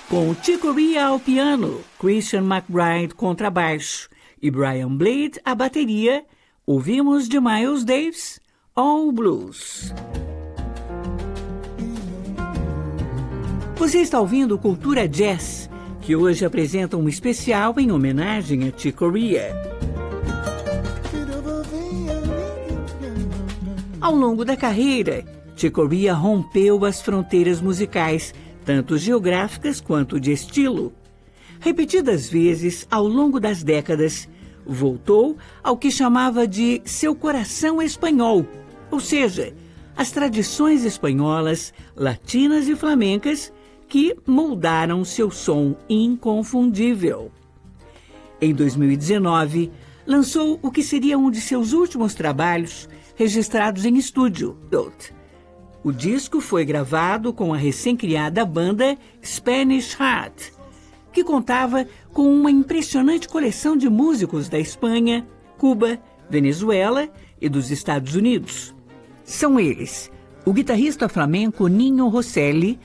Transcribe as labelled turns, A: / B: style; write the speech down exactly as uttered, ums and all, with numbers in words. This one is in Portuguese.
A: Com Chick Corea ao piano, Christian McBride contrabaixo e Brian Blade à bateria, ouvimos de Miles Davis, All Blues. Você está ouvindo Cultura Jazz, que hoje apresenta um especial em homenagem a Chick Corea. Ao longo da carreira, Chick Corea rompeu as fronteiras musicais, tanto geográficas quanto de estilo. Repetidas vezes, ao longo das décadas, voltou ao que chamava de seu coração espanhol, ou seja, as tradições espanholas, latinas e flamencas que moldaram seu som inconfundível. Em dois mil e dezenove, lançou o que seria um de seus últimos trabalhos registrados em estúdio, O disco foi gravado com a recém-criada banda Spanish Heart, que contava com uma impressionante coleção de músicos da Espanha, Cuba, Venezuela e dos Estados Unidos. São eles o guitarrista flamenco Ninho Rosselli,